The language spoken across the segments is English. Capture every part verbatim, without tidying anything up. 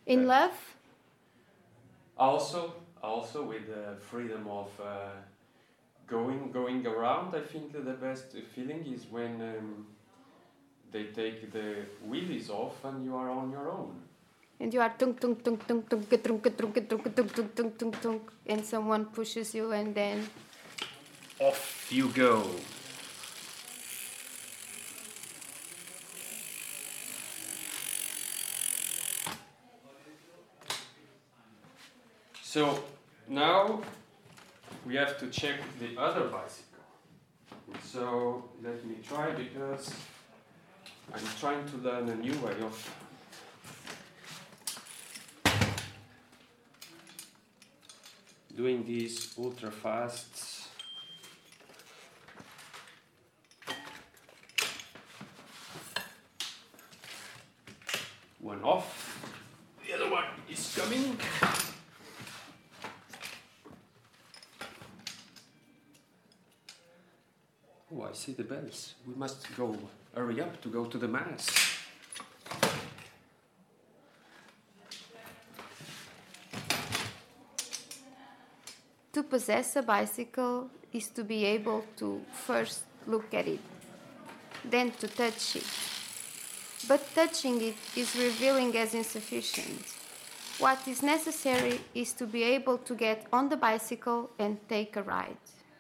In But love? also, also with the freedom of uh, going going around, I think that the best feeling is when um, they take the wheelies off and you are on your own. And you are tunk tunk tunk tunk tunk tunk tunk tunk tunk tunk tunk tunk tunk tunk, and someone pushes you, and then Off you go. So now we have to check the other bicycle. So let me try, because I'm trying to learn a new way of doing these ultra fasts. One off, the other one is coming. Oh, I see the bells. We must go, hurry up to go to the mass. to possess a bicycle is to be able to first look at it, then to touch it. But touching it is revealing as insufficient. What is necessary is to be able to get on the bicycle and take a ride.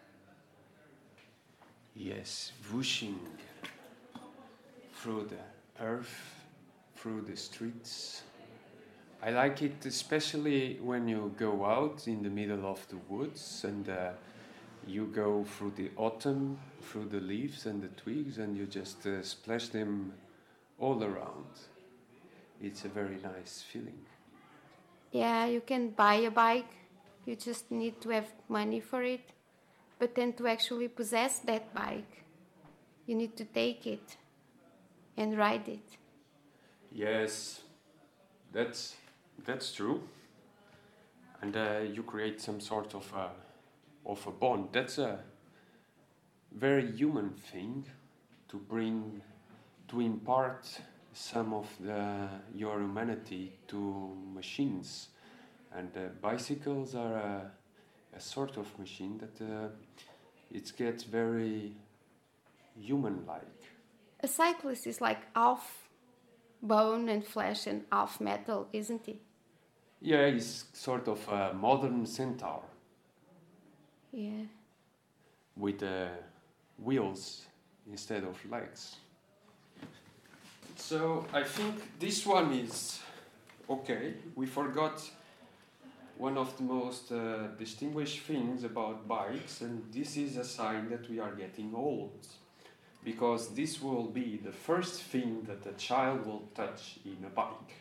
Yes, whooshing through the earth, through the streets. I like it especially when you go out in the middle of the woods and uh, you go through the autumn, through the leaves and the twigs, and you just uh, splash them all around. It's a very nice feeling. Yeah, you can buy a bike, you just need to have money for it, but then to actually possess that bike, you need to take it and ride it. Yes, that's that's true. And uh, you create some sort of a, of a bond. That's a very human thing, to bring, to impart some of the, your humanity to machines. And uh, bicycles are a, a sort of machine that uh, it gets very human-like. A cyclist is like half bone and flesh and half metal, isn't he? Yeah, he's sort of a modern centaur Yeah. with uh, wheels instead of legs. So I think this one is okay. We forgot one of the most uh, distinguished things about bikes, and this is a sign that we are getting old, because this will be the first thing that a child will touch in a bike.